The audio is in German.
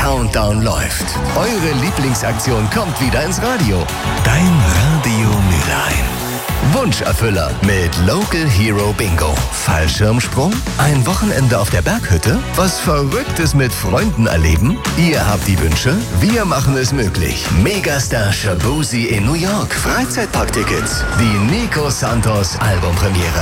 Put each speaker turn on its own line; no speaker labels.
Countdown läuft. Eure Lieblingsaktion kommt wieder ins Radio.
Dein Radio Mülheim.
Wunscherfüller mit Local Hero Bingo. Fallschirmsprung? Ein Wochenende auf der Berghütte? Was Verrücktes mit Freunden erleben? Ihr habt die Wünsche, wir machen es möglich. Megastar Shaboozey in New York. Freizeitparktickets. Die Nico Santos Albumpremiere.